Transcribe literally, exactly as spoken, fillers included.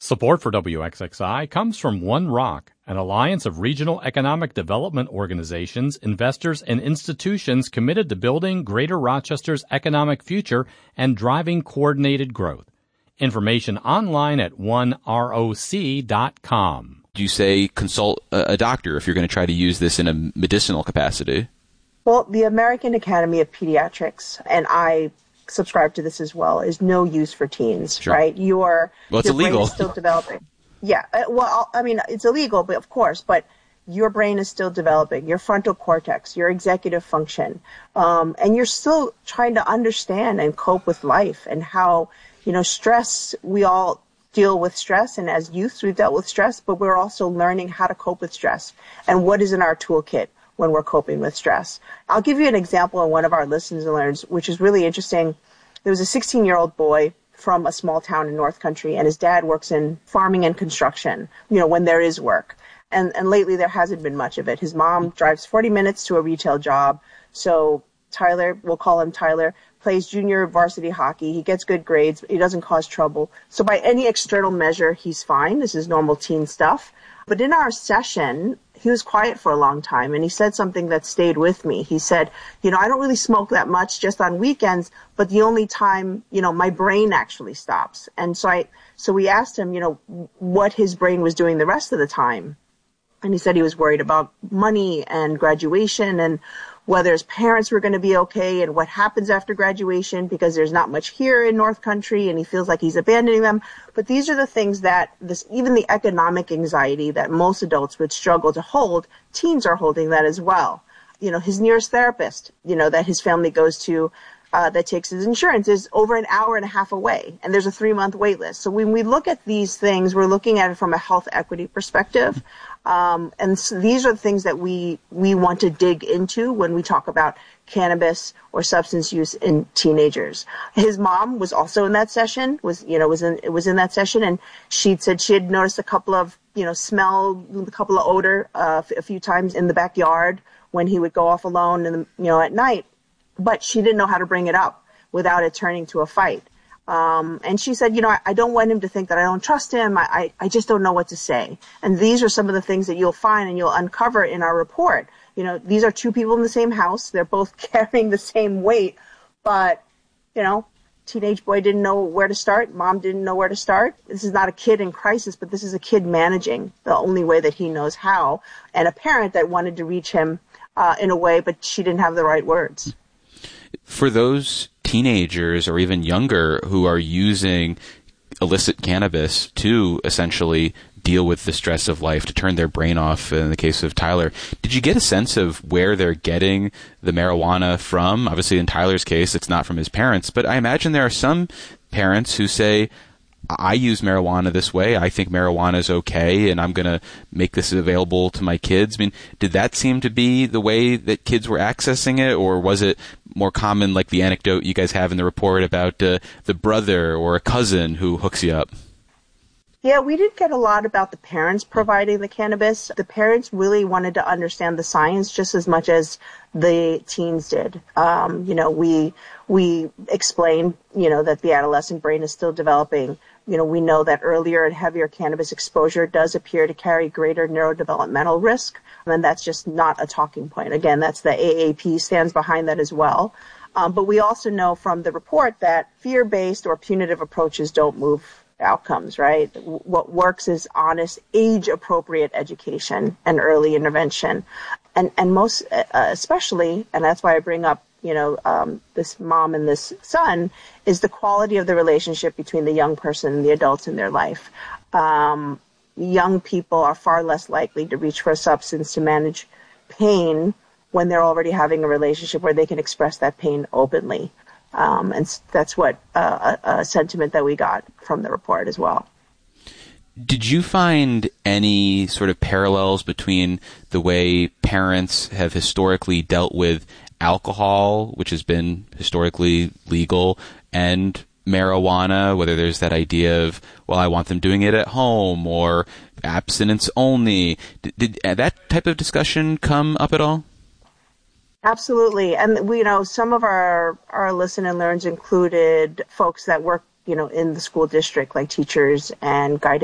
Support for W X X I comes from One Rock, an alliance of regional economic development organizations, investors, and institutions committed to building Greater Rochester's economic future and driving coordinated growth. Information online at one roc dot com. Do you say consult a doctor if you're going to try to use this in a medicinal capacity? Well, the American Academy of Pediatrics, and I subscribe to this as well, is no use for teens, sure. right? Your, well, it's your illegal. brain is still developing. Yeah, uh, well, I mean, it's illegal, but of course, but your brain is still developing, your frontal cortex, your executive function, um, and you're still trying to understand and cope with life and how, you know, stress, we all deal with stress, and as youths, we've dealt with stress, but we're also learning how to cope with stress and what is in our toolkit when we're coping with stress. I'll give you an example of one of our lessons and learns, which is really interesting. There was a sixteen-year-old boy from a small town in North Country, and his dad works in farming and construction, you know, when there is work. And, and lately there hasn't been much of it. His mom drives forty minutes to a retail job. So Tyler, we'll call him Tyler, plays junior varsity hockey. He gets good grades. He doesn't cause trouble. So by any external measure, he's fine. This is normal teen stuff. But in our session, he was quiet for a long time, and he said something that stayed with me. He said, you know, I don't really smoke that much, just on weekends, but the only time, you know, my brain actually stops. And so I, so we asked him, you know, what his brain was doing the rest of the time. And he said he was worried about money and graduation and whether his parents were going to be okay and what happens after graduation, because there's not much here in North Country and he feels like he's abandoning them. But these are the things that this, even the economic anxiety that most adults would struggle to hold, teens are holding that as well. You know, his nearest therapist, you know, that his family goes to, uh, that takes his insurance is over an hour and a half away, and there's a three-month wait list. So when we look at these things, we're looking at it from a health equity perspective. Um, and so these are the things that we, we want to dig into when we talk about cannabis or substance use in teenagers. His mom was also in that session, was, you know, was in, was in that session, and she said she had noticed a couple of, you know, smell, a couple of odor, uh, a few times in the backyard when he would go off alone, in the, you know, at night, but she didn't know how to bring it up without it turning to a fight. Um, and she said, you know, I, I don't want him to think that I don't trust him. I, I, I just don't know what to say. And these are some of the things that you'll find and you'll uncover in our report. You know, these are two people in the same house. They're both carrying the same weight, but, you know, teenage boy didn't know where to start. Mom didn't know where to start. This is not a kid in crisis, but this is a kid managing the only way that he knows how. And a parent that wanted to reach him uh, in a way, but she didn't have the right words. For those teenagers or even younger who are using illicit cannabis to essentially deal with the stress of life, to turn their brain off, in the case of Tyler, did you get a sense of where they're getting the marijuana from? Obviously, in Tyler's case, it's not from his parents, but I imagine there are some parents who say, I use marijuana this way. I think marijuana is okay, and I'm going to make this available to my kids. I mean, did that seem to be the way that kids were accessing it, or was it more common, like the anecdote you guys have in the report about uh, the brother or a cousin who hooks you up? Yeah, we did get a lot about the parents providing the cannabis. The parents really wanted to understand the science just as much as the teens did. Um, you know, we we explained, you know, that the adolescent brain is still developing. You know, we know that earlier and heavier cannabis exposure does appear to carry greater neurodevelopmental risk, and that's just not a talking point. Again, that's the A A P stands behind that as well. Um, but we also know from the report that fear-based or punitive approaches don't move outcomes, right? What works is honest, age-appropriate education and early intervention. And and most uh, especially, and that's why I bring up, you know, um, this mom and this son, is the quality of the relationship between the young person and the adults in their life. Um, young people are far less likely to reach for a substance to manage pain when they're already having a relationship where they can express that pain openly. Um, and that's what uh, a, a sentiment that we got from the report as well. Did you find any sort of parallels between the way parents have historically dealt with alcohol, which has been historically legal, and marijuana, whether there's that idea of, well, I want them doing it at home, or abstinence only? Did, did that type of discussion come up at all? Absolutely. And, we, you know, some of our, our listen and learns included folks that work, you know, in the school district, like teachers and guidance